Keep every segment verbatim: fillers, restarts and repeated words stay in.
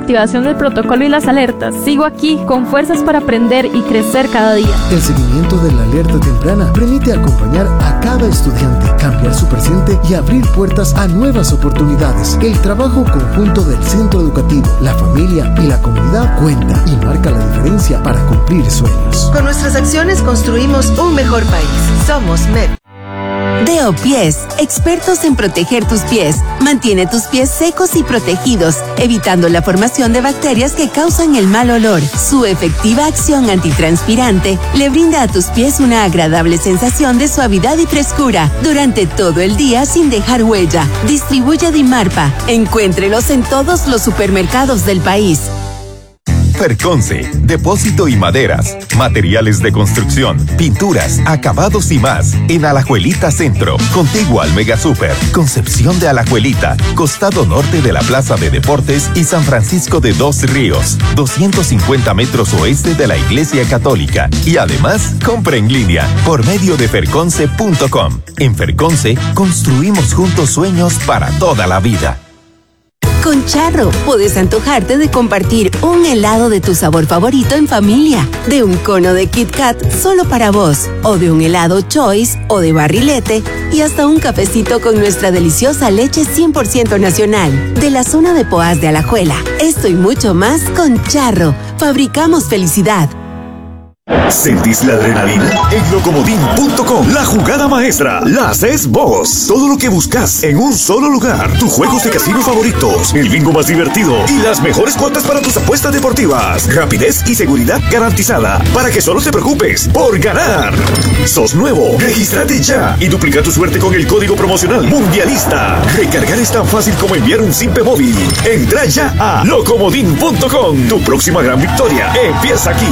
activación del protocolo y las alertas, sigo aquí con fuerzas para aprender y crecer cada día. El seguimiento de la alerta temprana permite acompañar a cada estudiante, cambiar su presente y abrir puertas a nuevas oportunidades. El trabajo conjunto del centro educativo, la familia y la comunidad cuenta y marca la diferencia para cumplir sueños. Con nuestras acciones construimos un mejor país. Somos M E P. Deopies, expertos en proteger tus pies. Mantiene tus pies secos y protegidos, evitando la formación de bacterias que causan el mal olor. Su efectiva acción antitranspirante le brinda a tus pies una agradable sensación de suavidad y frescura durante todo el día sin dejar huella. Distribuye Dimarpa. Encuéntrelos en todos los supermercados del país. Ferconce, depósito y maderas, materiales de construcción, pinturas, acabados y más, en Alajuelita Centro, contiguo al Mega Super, Concepción de Alajuelita, costado norte de la Plaza de Deportes y San Francisco de Dos Ríos, doscientos cincuenta metros oeste de la Iglesia Católica. Y además, compra en línea por medio de ferconce punto com. En Ferconce, construimos juntos sueños para toda la vida. Con Charro, puedes antojarte de compartir un helado de tu sabor favorito en familia, de un cono de Kit Kat solo para vos, o de un helado Choice o de barrilete, y hasta un cafecito con nuestra deliciosa leche cien por ciento nacional, de la zona de Poás de Alajuela. Esto y mucho más con Charro. Fabricamos felicidad. ¿Sentís la adrenalina? En locomodin punto com, la jugada maestra la haces vos. Todo lo que buscas en un solo lugar. Tus juegos de casino favoritos, el bingo más divertido y las mejores cuotas para tus apuestas deportivas. Rapidez y seguridad garantizada para que solo te preocupes por ganar. ¿Sos nuevo? Regístrate ya y duplica tu suerte con el código promocional Mundialista. Recargar es tan fácil como enviar un simple móvil. Entra ya a locomodin punto com. Tu próxima gran victoria empieza aquí.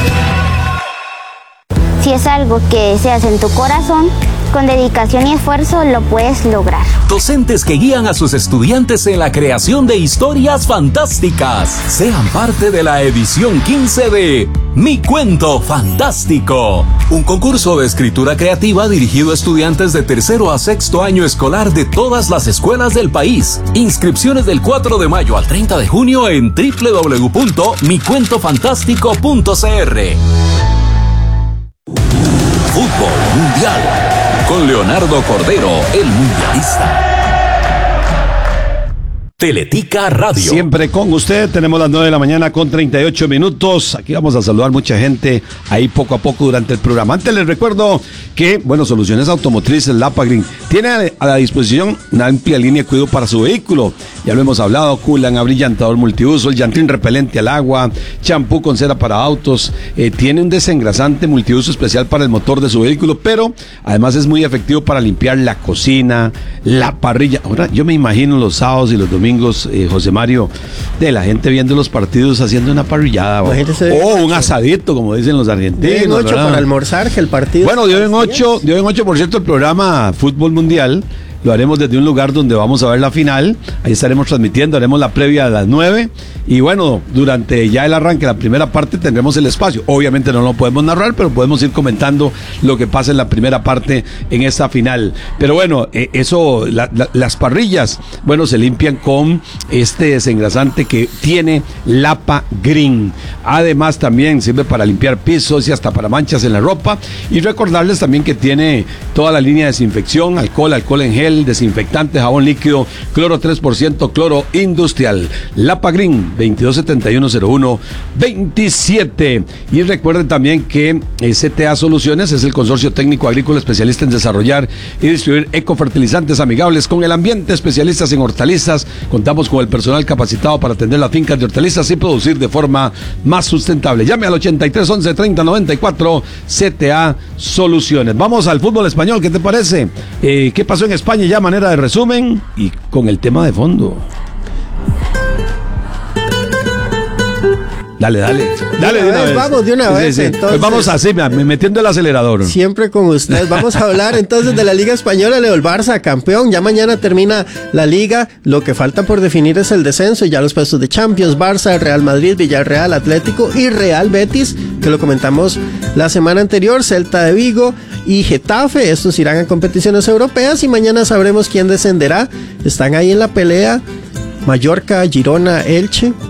Si es algo que deseas en tu corazón, con dedicación y esfuerzo lo puedes lograr. Docentes que guían a sus estudiantes en la creación de historias fantásticas. Sean parte de la edición quince de Mi Cuento Fantástico, un concurso de escritura creativa dirigido a estudiantes de tercero a sexto año escolar de todas las escuelas del país. Inscripciones del cuatro de mayo al treinta de junio en doble u doble u doble u punto mi cuento fantástico punto c r. Fútbol Mundial con Leonardo Cordero, el mundialista. Teletica Radio. Siempre con usted, tenemos las nueve de la mañana con treinta y ocho minutos. Aquí vamos a saludar mucha gente ahí poco a poco durante el programa. Antes les recuerdo que, bueno, Soluciones Automotrices Lapagrin tiene a la disposición una amplia línea de cuidado para su vehículo. Ya lo hemos hablado, culan, abrillantador multiuso, el llantín repelente al agua, champú con cera para autos, eh, tiene un desengrasante multiuso especial para el motor de su vehículo, pero además es muy efectivo para limpiar la cocina, la parrilla. Ahora, yo me imagino los sábados y los domingos, Eh, José Mario, de la gente viendo los partidos haciendo una parrillada o, o un asadito, como dicen los argentinos. Dio en ocho para almorzar, que el partido. Bueno, dio en ocho, dio en ocho, por cierto, el programa Fútbol Mundial. Lo haremos desde un lugar donde vamos a ver la final. Ahí estaremos transmitiendo, haremos la previa a las nueve. Y bueno, durante ya el arranque, la primera parte, tendremos el espacio. Obviamente no lo podemos narrar, pero podemos ir comentando lo que pasa en la primera parte en esta final. Pero bueno, eh, eso, la, la, las parrillas, bueno, se limpian con este desengrasante que tiene Lapa Green. Además, también sirve para limpiar pisos y hasta para manchas en la ropa. Y recordarles también que tiene toda la línea de desinfección, alcohol, alcohol en gel, desinfectante, jabón líquido, cloro tres por ciento, cloro industrial. Lapa Green, veintidós setenta y uno cero uno veintisiete. Y recuerden también que eh, C T A Soluciones es el consorcio técnico agrícola especialista en desarrollar y distribuir ecofertilizantes amigables con el ambiente, especialistas en hortalizas. Contamos con el personal capacitado para atender las fincas de hortalizas y producir de forma más sustentable. Llame al ochenta y tres once treinta noventa y cuatro. C T A Soluciones. Vamos al fútbol español, ¿qué te parece? Eh, ¿Qué pasó en España? Ya manera de resumen y con el tema de fondo. Dale, dale, dale de una vez. Vamos de una vez. Sí, sí. Entonces, pues vamos así, me metiendo el acelerador. Siempre con ustedes. Vamos a hablar entonces de la Liga Española, Leo, el Barça campeón. Ya mañana termina la Liga. Lo que falta por definir es el descenso y ya los puestos de Champions. Barça, Real Madrid, Villarreal, Atlético y Real Betis, que lo comentamos la semana anterior. Celta de Vigo y Getafe. Estos irán a competiciones europeas y mañana sabremos quién descenderá. Están ahí en la pelea Mallorca, Girona, Elche,